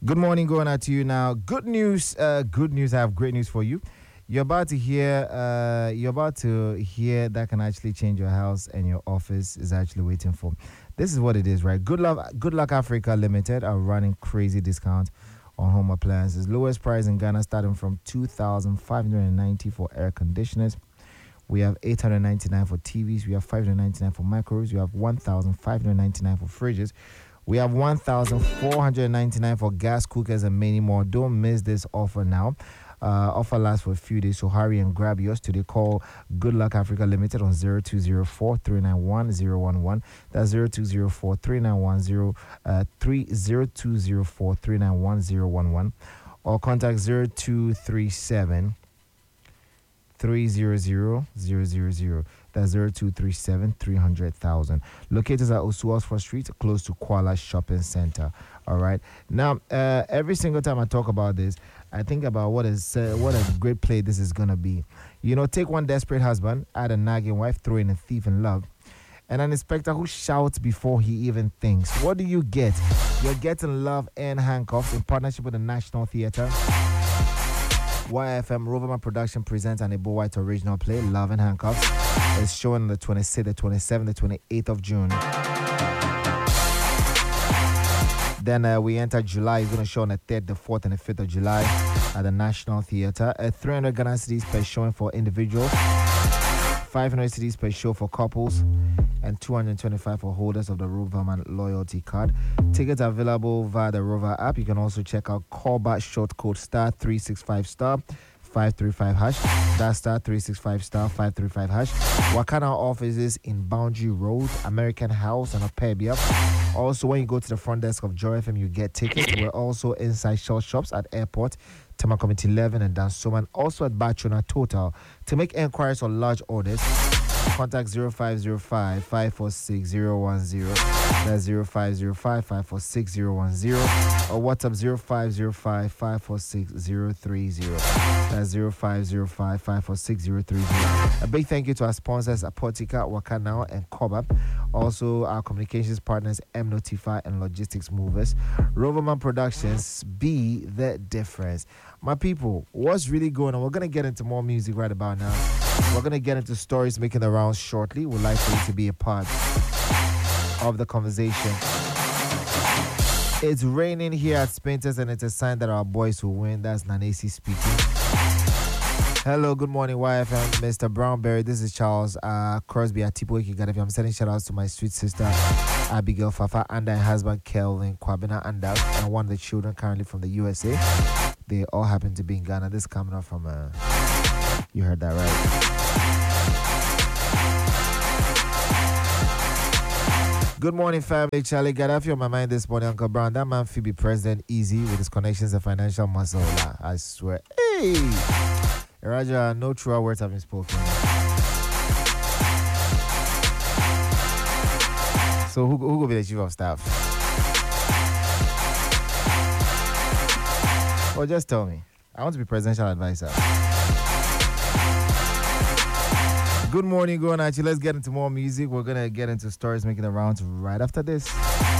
Good morning, going out to you now. Good news. Good news. I have great news for you. You're about to hear. That can actually change your house, and your office is actually waiting for. This is what it is, right? Good Luck Africa Limited are running crazy discounts on home appliances. Lowest price in Ghana, starting from 2,590 for air conditioners. We have 899 for TVs. We have 599 for microwaves. We have 1,599 for fridges. We have 1,499 for gas cookers and many more. Don't miss this offer now. Offer lasts for a few days, so hurry and grab yours today. Call Good Luck Africa Limited on 0204 391 011. That's 0204 391 0204 391 011. Or contact 0237 300 000. That's 0237 300,000. Located at Osuosford Street, close to Kuala Shopping Center. All right. Now, every single time I talk about this, I think about what a great play this is gonna be. You know, take one desperate husband, add a nagging wife, throw in a thief in love, and an inspector who shouts before he even thinks. What do you get? You're getting Love and Handcuffs in partnership with the National Theatre. YFM Roverman Production presents an Ebo White original play, Love and Handcuffs. It's showing on the 26th, the 27th, the 28th of June. Then we enter July. It's going to show on the 3rd, the 4th, and the 5th of July at the National Theatre. 300 Ghana cedis per showing for individuals, 500 cedis per show for couples, and 225 for holders of the Roverman loyalty card. Tickets are available via the Rover app. You can also check out Callback short code *365* 535 hash. That's *365* 535 hash. Wakana offices in Boundary Road, American House, and Opebia. Also, when you go to the front desk of Joy FM, you get tickets. We're also inside Shell Shops at Airport, Tema Committee 11, and Dansoman. Also at Bachona Total. To make enquiries on large orders, contact 0505 546 010. That's 0505 546 010. Or WhatsApp 0505 546 030. That's 0505 546 030. A big thank you to our sponsors, Apotica, Wakanao, and Koba. Also, our communications partners, M Notify and Logistics Movers. Roverman Productions, be the difference. My people, what's really going on? We're going to get into more music right about now. We're going to get into stories making the rounds shortly. We'd like for you to be a part of the conversation. It's raining here at Spinters, and it's a sign that our boys will win. That's Nanesi speaking. Hello, good morning, YFM, Mr. Brownberry. This is Charles Crosby at Tipo Ikigadafi. I'm sending shout outs to my sweet sister, Abigail Fafa, and her husband, Kelvin Kwabena Anda, and one of the children currently from the USA. They all happen to be in Ghana. This coming up from, you heard that right. Good morning, family. Charlie Gaddafi on my mind this morning. Uncle Brown, that man Phoebe President easy with his connections and financial muscle. I swear. Hey! Raja, no truer words have been spoken. So who will be the chief of staff? Or just tell me. I want to be presidential advisor. Good morning, going at you. Let's get into more music. We're going to get into stories making the rounds right after this.